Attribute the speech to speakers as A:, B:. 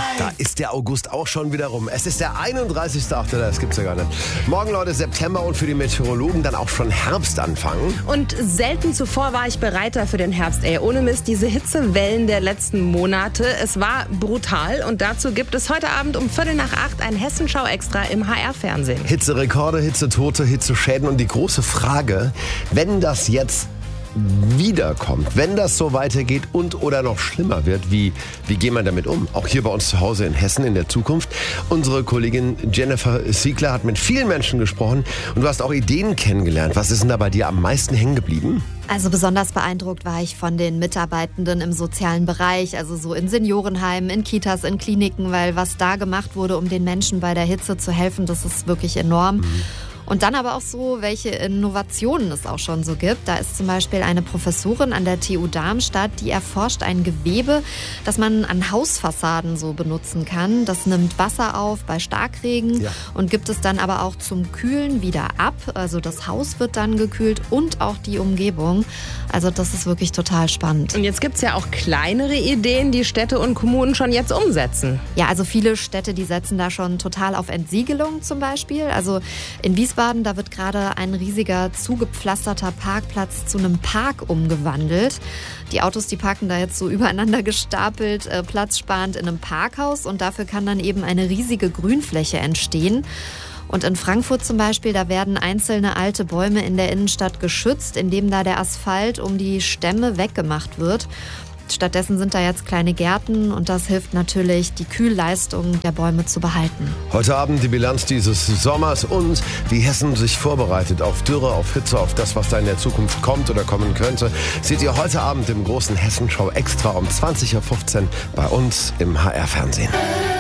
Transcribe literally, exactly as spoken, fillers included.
A: Da ist der August auch schon wieder rum. Es ist der einunddreißigste Achte Das gibt's ja gar nicht. Morgen, Leute, September und für die Meteorologen dann auch schon Herbstanfang.
B: Und selten zuvor war ich bereiter für den Herbst. Ey, ohne Mist, diese Hitzewellen der letzten Monate. Es war brutal und dazu gibt es heute Abend um Viertel nach acht ein Hessenschau-Extra im H R-Fernsehen.
A: Hitzerekorde, Hitzetote, Hitzeschäden und die große Frage, wenn das jetzt wiederkommt, wenn das so weitergeht und oder noch schlimmer wird, wie, wie gehen wir damit um? Auch hier bei uns zu Hause in Hessen in der Zukunft. Unsere Kollegin Jennifer Siegler hat mit vielen Menschen gesprochen und du hast auch Ideen kennengelernt. Was ist denn da bei dir am meisten hängen geblieben?
C: Also besonders beeindruckt war ich von den Mitarbeitenden im sozialen Bereich, also so in Seniorenheimen, in Kitas, in Kliniken, weil was da gemacht wurde, um den Menschen bei der Hitze zu helfen, das ist wirklich enorm. Mhm. Und dann aber auch so, welche Innovationen es auch schon so gibt. Da ist zum Beispiel eine Professorin an der T U Darmstadt, die erforscht ein Gewebe, das man an Hausfassaden so benutzen kann. Das nimmt Wasser auf bei Starkregen ja. und gibt es dann aber auch zum Kühlen wieder ab. Also das Haus wird dann gekühlt und auch die Umgebung. Also das ist wirklich total spannend.
B: Und jetzt gibt es ja auch kleinere Ideen, die Städte und Kommunen schon jetzt umsetzen.
C: Ja, also viele Städte, die setzen da schon total auf Entsiegelung zum Beispiel. Also in Wiesbaden, da wird gerade ein riesiger zugepflasterter Parkplatz zu einem Park umgewandelt. Die Autos, die parken da jetzt so übereinander gestapelt, äh, platzsparend in einem Parkhaus und dafür kann dann eben eine riesige Grünfläche entstehen. Und in Frankfurt zum Beispiel, da werden einzelne alte Bäume in der Innenstadt geschützt, indem da der Asphalt um die Stämme weggemacht wird. Stattdessen sind da jetzt kleine Gärten und das hilft natürlich, die Kühlleistung der Bäume zu behalten.
A: Heute Abend die Bilanz dieses Sommers und wie Hessen sich vorbereitet auf Dürre, auf Hitze, auf das, was da in der Zukunft kommt oder kommen könnte, seht ihr heute Abend im großen Hessenschau Extra um zwanzig Uhr fünfzehn bei uns im H R-Fernsehen.